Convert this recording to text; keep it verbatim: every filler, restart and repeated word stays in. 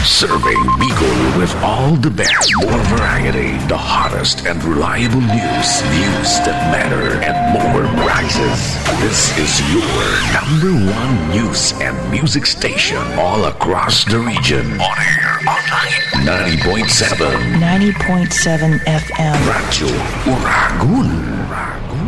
Serving Bicol with all the best, more variety, the hottest and reliable news, news that matter, and more prizes. This is your number one news and music station all across the region. On air, online, ninety point seven. ninety point seven F M. Radyo Uragun.